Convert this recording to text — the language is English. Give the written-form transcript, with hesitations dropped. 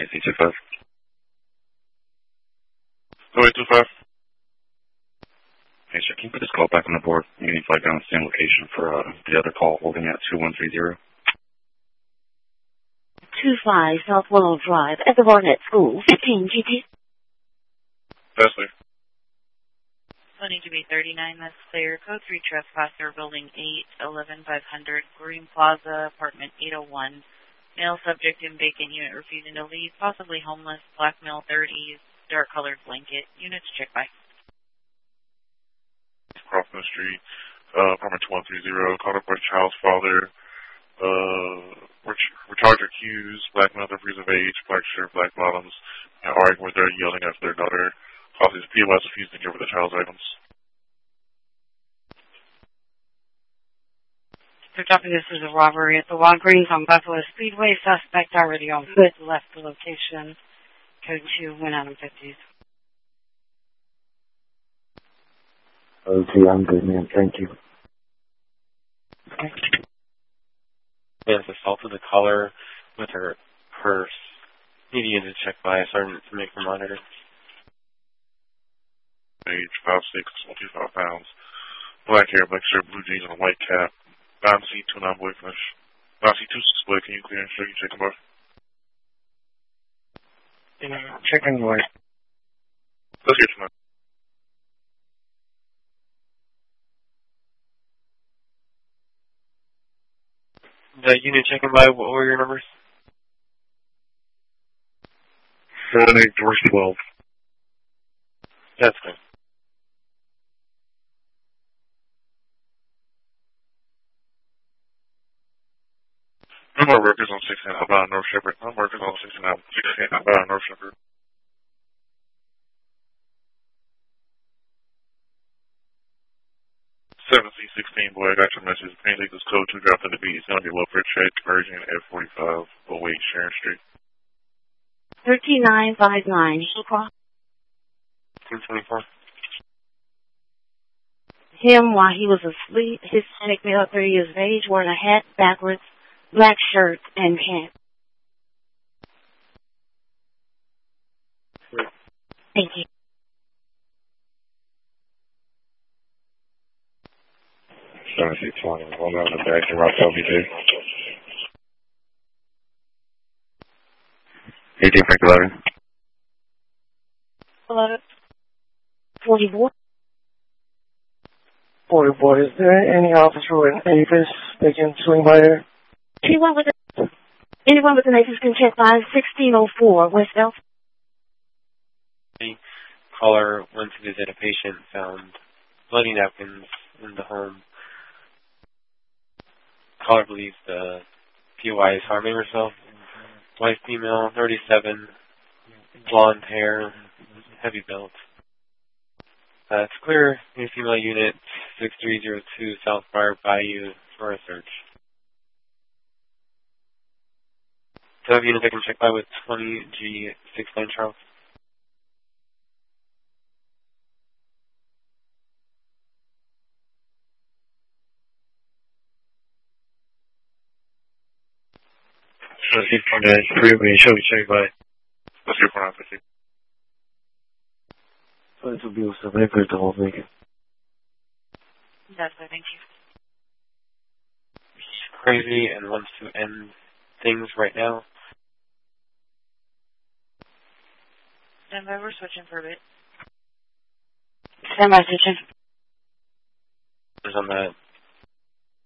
AC25. 0825. Hey, sir, can you put this call back on the board? You need flight down to the same location for the other call holding at 2130. 25 South Willow Drive at the Barnett School, 15 GT. Wesley. 22B39, that's clear. Code 3 trespasser, building 8, 11500, Green Plaza, apartment 801. Male subject in vacant unit refusing to leave, possibly homeless, black male 30s, dark colored blanket. Units check by. Crossing the street, apartment 2130, called up by child's father, recharger cues, black male 30 years of age, black shirt, black bottoms, and arguing with their yelling after their daughter. Causes POS refusing to give her the child's items. Mr. Duffy, this is a robbery at the Walgreens on Buffalo Speedway. Suspect already on foot, left the location. Code 2 went out in 50s. Okay, I'm good, man. Thank you. Okay. Yes, assaulted the caller with her purse. Need to check by a sergeant to make her monitor. Age 5'6", 25 pounds. Black hair, black shirt, blue jeans, and a white cap. Non-C2 non-boy finish. Non-C2 split. Can you clear and show you check them both? Checking boy. Let's get tonight. The unit checking by, what were your numbers? 78 George 12. That's good. No more workers on 16 outbound North Shepherd. No more workers on 16 outbound North Shepherd. 7C16, boy, I got your message. Pain take this code 2 drop to the beat. It's going to be low for check. Version F45, 08 Sharon Street. 3959, Equal. 224. Him while he was asleep, Hispanic male 30 years of age, wearing a hat backwards, black shirt and pants. Thank you. C20, one out in the back in Rock LBJ. 18 Frank 11. 11. 44. 44, is there any officer with APHIS that can swing by there? Anyone with an APHIS can check by 1604 West Elf. The caller went to visit a patient, found bloody napkins in the home. Caller believes the POI is harming herself. White female, 37, blonde hair, heavy belt. It's clear. New female unit 6302 South Briar Bayou for a search. So have unit I can check by with 20G69 Charles. Sure, 3 show me check by. Let's get one out there. This will be also record the whole thing. That's it, thank you. She's crazy and wants to end things right now. Stand by, we're switching for a bit. Stand by, switching. There's on that